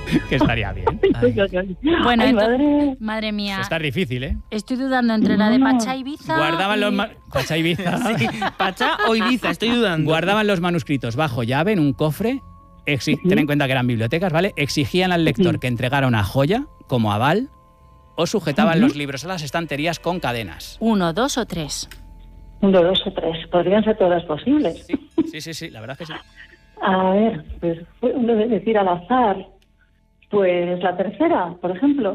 Que estaría bien. Bueno, Ay, entonces, madre mía. Está difícil, ¿eh? Estoy dudando entre la de Pachá Ibiza. Guardaban los... Pachá Ibiza. Sí, Pachá o Ibiza, estoy dudando. Guardaban los manuscritos bajo llave en un cofre. Ten en cuenta que eran bibliotecas, ¿vale? Exigían al lector que entregara una joya como aval o sujetaban los libros a las estanterías con cadenas. 1, 2 o 3. 1, 2 o 3. Podrían ser todas posibles. Sí, la verdad es que sí. A ver, pues uno de decir al azar, pues la tercera, por ejemplo.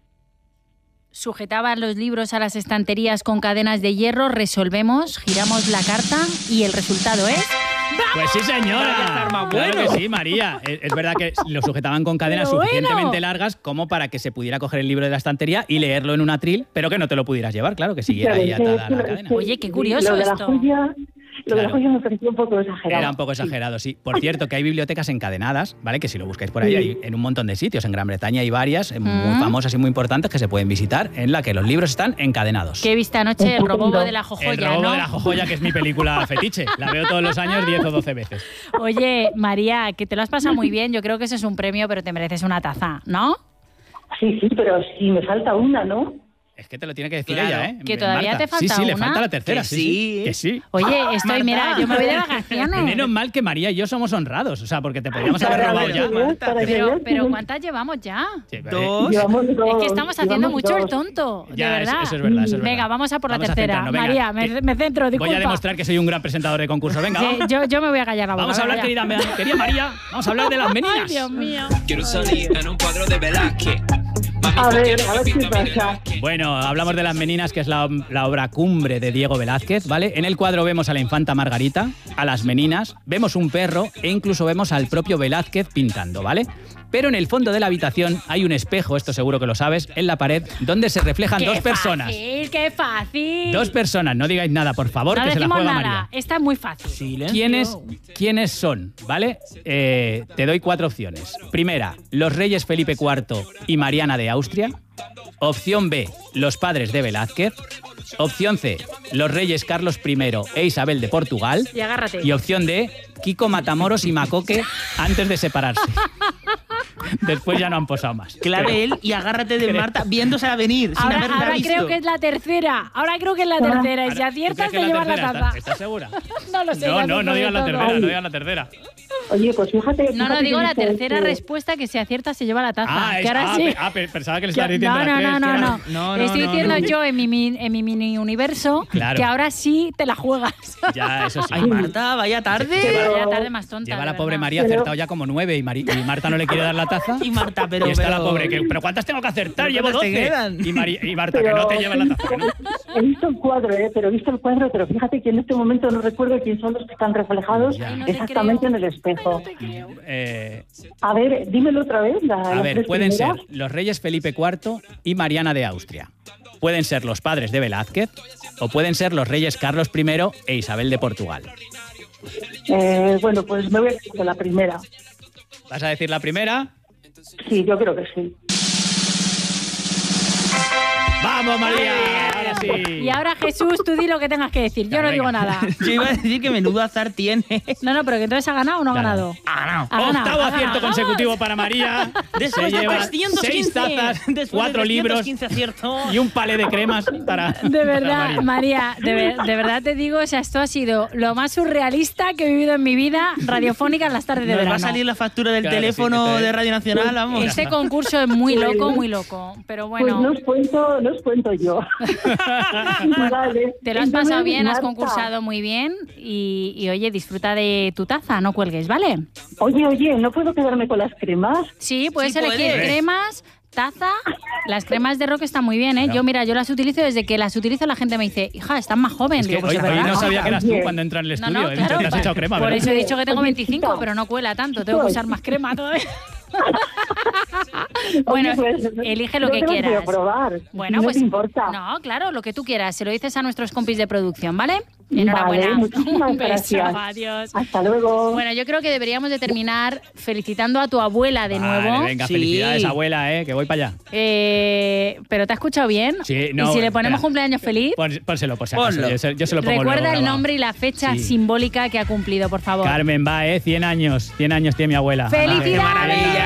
Sujetaban los libros a las estanterías con cadenas de hierro, resolvemos, giramos la carta y el resultado es... Pues sí, señora. Claro Claro que sí, María. Es verdad que lo sujetaban con cadenas Pero suficientemente largas como para que se pudiera coger el libro de la estantería y leerlo en un atril, pero que no te lo pudieras llevar, claro, que siguiera ahí atada a la cadena. Oye, qué curioso lo de esto. Lo de la joya me pareció un poco exagerado. Era un poco exagerado, sí. Por cierto, que hay bibliotecas encadenadas, ¿vale? Que si lo buscáis por ahí, hay en un montón de sitios. En Gran Bretaña hay varias muy famosas y muy importantes que se pueden visitar, en la que los libros están encadenados. Que he visto anoche el robobo de la jojoya, El robobo ¿no? de la jojoya, que es mi película fetiche. La veo todos los años 10 o 12 veces. Oye, María, que te lo has pasado muy bien. Yo creo que eso es un premio, pero te mereces una taza, ¿no? Sí, pero sí me falta una, ¿no? Es que te lo tiene que decir Claro. ella, ¿eh? Que todavía Marta. te falta Sí, le una. falta la tercera. Que Sí, sí. que sí. Oye, estoy, Marta. mira, yo me voy de vacaciones. Menos mal que María y yo somos honrados, o sea, porque te podríamos haber robado ya. Pero ¿cuántas llevamos ya? Sí, Dos. Llevamos dos. Es que estamos haciendo llevamos mucho el dos. tonto, de Ya, verdad. eso es verdad, eso es Venga, verdad. vamos a por la Vamos a tercera. centrarnos, venga, María, que me centro, disculpa. Voy a demostrar que soy un gran presentador de concursos. Venga, Sí, vamos. yo me voy a callar la boca. Vamos a hablar, venga, ya. querida María, vamos a hablar de las meninas. Ay, Dios mío. Quiero salir en un cuadro de Velázquez. A ver qué pasa. Bueno, hablamos de Las Meninas, que es la obra cumbre de Diego Velázquez, ¿vale? En el cuadro vemos a la infanta Margarita, a las meninas, vemos un perro e incluso vemos al propio Velázquez pintando, ¿vale? Pero en el fondo de la habitación hay un espejo, esto seguro que lo sabes, en la pared, donde se reflejan ¡Qué dos personas. fácil, qué fácil! Dos personas, no digáis nada, por favor, No que se la decimos juega nada. María. Esta es muy fácil. Silencio. ¿Quiénes son? ¿Vale? Te doy 4 opciones. Primera, los reyes Felipe IV y Mariana de Austria. Opción B, los padres de Velázquez. Opción C, los reyes Carlos I e Isabel de Portugal. Y agárrate. Y opción D, Kiko Matamoros y Macoque antes de separarse. Después ya no han posado más. Clave él y agárrate de Marta viéndosela venir, sin haberla Ahora visto. creo que es la tercera. Ahora creo que es la tercera. Y si aciertas, te llevas la taza. ¿Estás segura? No lo sé. ya No sé digas la todo. tercera, no digas la tercera. Oye, pues fíjate. No, fíjate digo que la dice tercera que- respuesta, que si aciertas se lleva la taza. Ah, que ahora sí. pensaba que le estabas diciendo No, la tres, no. No, Estoy no, diciendo no. yo en mi mini universo Claro. que ahora sí te la juegas. Ya, eso sí. Ay, Marta, vaya tarde. Vaya tarde más tonta. Lleva de la pobre verdad. María acertado ya como 9 y Marta no le quiere dar la taza. Y Marta, pero... Y está pero- la pobre que... ¿Pero cuántas tengo que acertar? ¿Pero Llevo cuántas te 12. quedan? Y Marta, que no te lleva la taza. que no. He visto el cuadro, pero fíjate que en este momento no recuerdo quién son los que están reflejados Ya. Ay, no te exactamente creo. en el espejo. Eh, A ver, dímelo otra vez. a las ver, tres pueden ser primeras. los reyes Felipe IV y Mariana de Austria. Pueden ser los padres de Velázquez o pueden ser los reyes Carlos I e Isabel de Portugal. Bueno, pues me voy a quedar con la primera. ¿Vas a decir la primera? Sí, yo creo que sí. ¡Vamos, María! Ahora sí. Y ahora, Jesús, tú di lo que tengas que decir. Yo no Venga. digo nada. Yo iba a decir que menudo azar tiene. No, pero que entonces ha ganado o no ha Claro. ganado. Ha ganado. Ha ganado, Octavo ha acierto ganado. consecutivo para María. Después Se de lleva 315. 6 tazas, Después 4 de libros 315 aciertos. y un palé de cremas para De para verdad, María, de verdad te digo, o sea, esto ha sido lo más surrealista que he vivido en mi vida radiofónica en las tardes de Nos va verano. a salir la factura del Claro, teléfono sí, que te- de Radio Nacional, vamos. Este concurso es muy loco, pero Pues bueno. no os cuento yo. Vale. Te lo has pasado Entonces, bien, has Marta, concursado muy bien y oye, disfruta de tu taza, no cuelgues, ¿vale? Oye, ¿no puedo quedarme con las cremas? Sí, puedes Sí, elegir puedes. cremas, taza. Las cremas de Roque están muy bien, ¿eh? Claro. Yo las utilizo, desde que las utilizo la gente me dice, hija, estás más joven. Es que Digo, pues hoy, es verdad. no sabía que eras tú Oye. cuando entra en el No, estudio. no, He dicho, claro, te has echado crema, por ¿verdad? eso he dicho que tengo Oye, 25, chica. pero no cuela tanto, tengo que usar más crema todavía. Bueno, Oye, pues, elige lo yo que te las voy a quieras. probar. Bueno, no pues te importa. no, claro, lo que tú quieras. Se lo dices a nuestros compis de producción, ¿vale? Enhorabuena. Vale, muchísimas Un beso, gracias. adiós. Hasta luego. Bueno, yo creo que deberíamos de terminar felicitando a tu abuela de Vale, nuevo. venga, Sí. felicidades, abuela, que voy para allá. ¿Pero te has escuchado bien? Sí, no, ¿Y si le ponemos espera. cumpleaños feliz? Pónselo, por si acaso. Ponlo. Yo se lo pongo Recuerda luego el grabado. nombre y la fecha Sí. simbólica que ha cumplido, por favor. Carmen va, 100 años. 100 años tiene mi abuela. ¡Felicidades! ¡Qué maravilla!